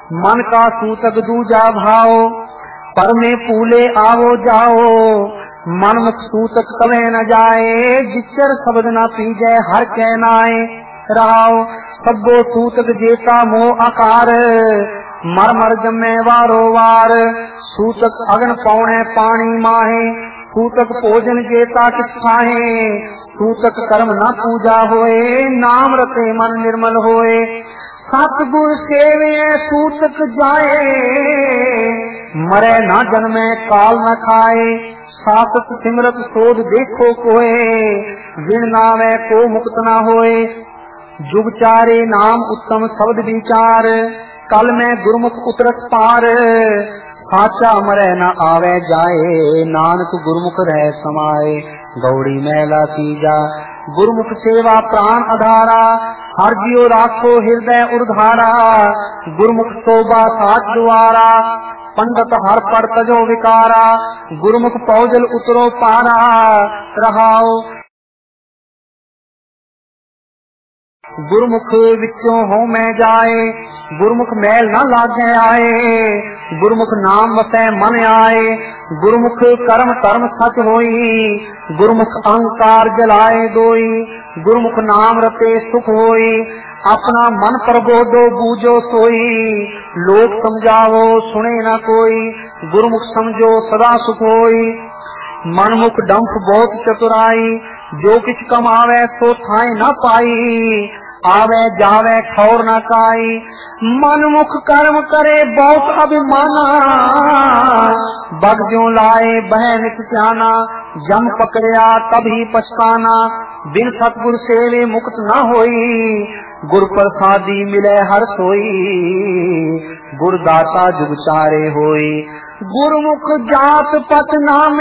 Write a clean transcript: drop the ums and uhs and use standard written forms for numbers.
मन का सूतक दूजा भाओ, पर में फूले आवो जाओ। मन मुख सूतक कवे न जाए, जिचर शब्द न पीजै हर कै नाए। रहाओ सब्बो सूतक जेता मोह आकार, मर मर जमै वारो वार। सूतक अगन पौणे पानी माहे, सूतक भोजन जेता किस खाहे। सूतक कर्म न पूजा होए, नाम रते मन निर्मल होए। सतगुर सेवे सूतक जाए, मरे न जन्मे काल न खाए। सासत सिमरत सोध देखो कोए, विण नावे को मुक्त न होए। जुग चारे नाम उत्तम शब्द विचार, कल में गुरमुख उतरत पार। साचा मरे न आवे जाए, नानक गुरमुख रह समाए। गौड़ी मैला तीजा गुरमुख सेवा प्राण आधारा, हर जियो राखो हृदय उर्धारा। गुरमुख शोभा साच द्वारा, पंडित हर पर तजो विकारा। गुरमुख पौजल उतरो पारा, रहाओ गुरमुख विचों हो मैं जाए। गुरमुख मैल न लागे आए, गुरमुख नाम वसै मन आए। गुरमुख कर्म धर्म सच होई, गुरमुख अहंकार जलाए दोई। गुरमुख नाम रते सुख होई, अपना मन प्रबोधो बूझो सोई। लोक समझावो सुने न कोई, गुरमुख समझो सदा सुख होई। मनमुख डंफ बहुत चतुराई, जो किछ कमावे सो थाए न पाई। आवे जावे ठौर न काई, मनमुख कर्म करे बहुत अभिमाना। बग ज्यों लाए बह नित जाना, जम पकड़िया तभी पछताना। बिन सतगुर सेवे मुक्त न होई, गुर प्रसादी मिले हर सोई। गुरदाता जुग चारे होई, गुरमुख जात पत नाम